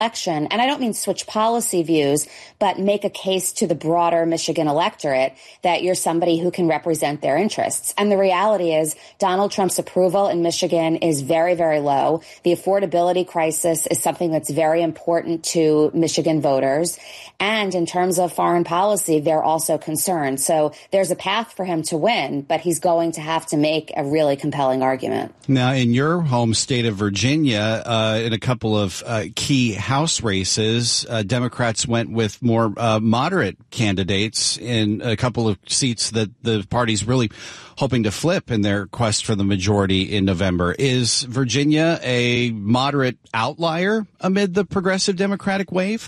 election, and I don't mean switch policy views, but make a case to the broader Michigan electorate that you're somebody who can represent their interests. And the reality is Donald Trump's approval in Michigan is very, very low. The affordability crisis is something that's very important to Michigan voters. And in terms of foreign policy, they're also concerned. So there's a path for him to win, but he's going to have to make a really compelling argument. Now, in your home state of Virginia, in a couple of key House races, Democrats went with more moderate candidates in a couple of seats that the party's really hoping to flip in their quest for the majority in November. Is Virginia a moderate outlier amid the progressive Democratic wave?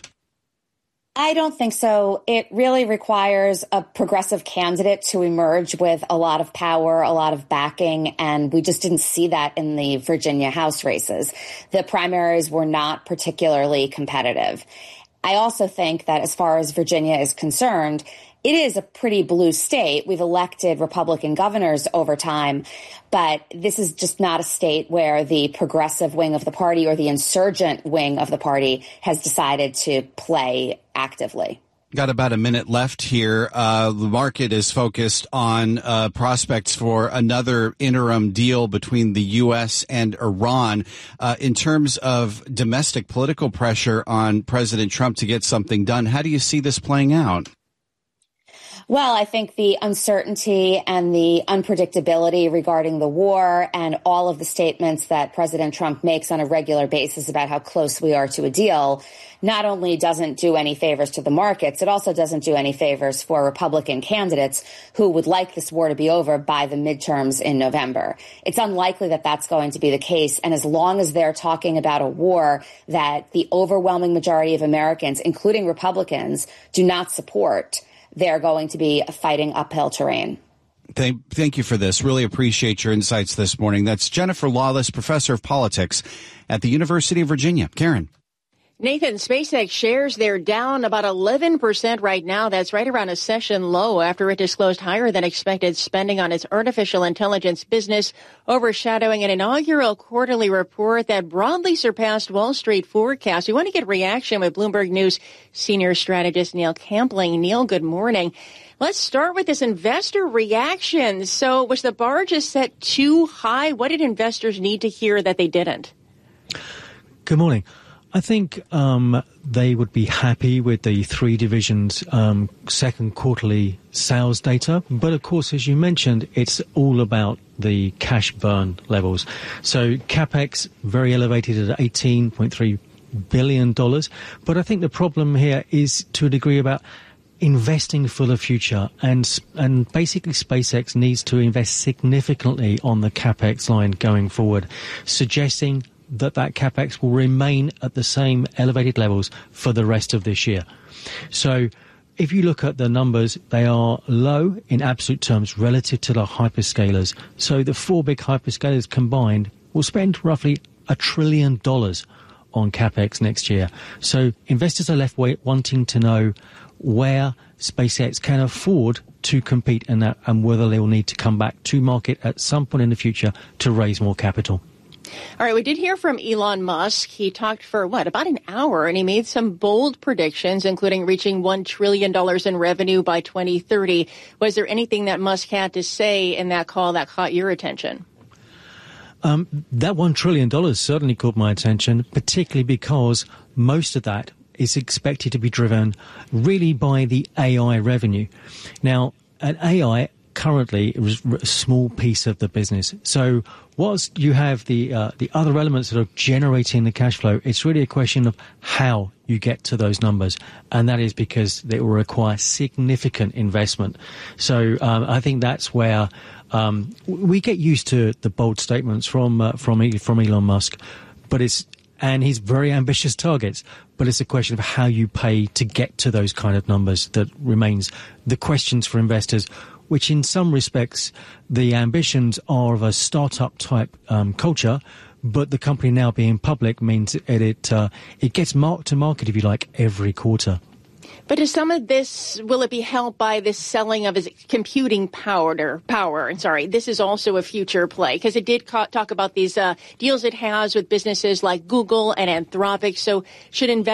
I don't think so. It really requires a progressive candidate to emerge with a lot of power, a lot of backing, and we just didn't see that in the Virginia House races. The primaries were not particularly competitive. I also think that as far as Virginia is concerned, it is a pretty blue state. We've elected Republican governors over time, but this is just not a state where the progressive wing of the party or the insurgent wing of the party has decided to play actively. Got about a minute left here. The market is focused on prospects for another interim deal between the U.S. and Iran. In terms of domestic political pressure on President Trump to get something done, how do you see this playing out? Well, I think the uncertainty and the unpredictability regarding the war and all of the statements that President Trump makes on a regular basis about how close we are to a deal not only doesn't do any favors to the markets, it also doesn't do any favors for Republican candidates who would like this war to be over by the midterms in November. It's unlikely that that's going to be the case. And as long as they're talking about a war that the overwhelming majority of Americans, including Republicans, do not support, they're going to be fighting uphill terrain. Thank you for this. Really appreciate your insights this morning. That's Jennifer Lawless, professor of politics at the University of Virginia. Karen. Nathan, SpaceX shares, they're down about 11% right now. That's right around a session low after it disclosed higher than expected spending on its artificial intelligence business, overshadowing an inaugural quarterly report that broadly surpassed Wall Street forecasts. We want to get reaction with Bloomberg News senior strategist Neil Campling. Neil, good morning. Let's start with this investor reaction. So was the bar just set too high? What did investors need to hear that they didn't? Good morning. I think they would be happy with the three divisions' second quarterly sales data. But, of course, as you mentioned, it's all about the cash burn levels. So CapEx, very elevated at $18.3 billion. But I think the problem here is, to a degree, about investing for the future. And basically, SpaceX needs to invest significantly on the CapEx line going forward, suggesting that CapEx will remain at the same elevated levels for the rest of this year. So if you look at the numbers, they are low in absolute terms relative to the hyperscalers. So the four big hyperscalers combined will spend roughly $1 trillion on CapEx next year. So investors are left wanting to know where SpaceX can afford to compete in that and whether they will need to come back to market at some point in the future to raise more capital. All right, we did hear from Elon Musk. He talked for, about an hour, and he made some bold predictions, including reaching $1 trillion in revenue by 2030. Was there anything that Musk had to say in that call that caught your attention? That $1 trillion certainly caught my attention, particularly because most of that is expected to be driven really by the AI revenue. Now, an AI currently is a small piece of the business. So whilst you have the other elements that are generating the cash flow, it's really a question of how you get to those numbers. And that is because they will require significant investment. So I think that's where we get used to the bold statements from Elon Musk, and his very ambitious targets. But it's a question of how you pay to get to those kind of numbers that remains the questions for investors, which in some respects, the ambitions are of a startup type culture, but the company now being public means it gets marked to market, if you like, every quarter. But is some of this, will it be helped by this selling of his computing power? This is also a future play because it did talk about these deals it has with businesses like Google and Anthropic. So should investors